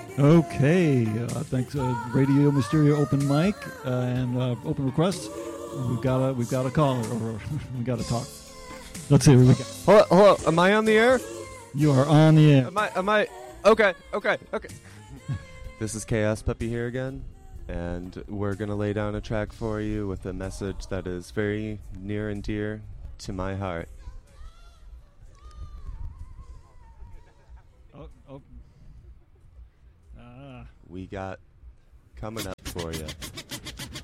Okay, thanks, Radio Mysterio open mic and open requests. We've got a caller, or we got to talk. Let's see what we got. Hello. Am I on the air? You are on the air. Am I? Okay. This is Chaos Puppy here again, and we're gonna lay down a track for you with a message that is very near and dear to my heart. We got coming up for you.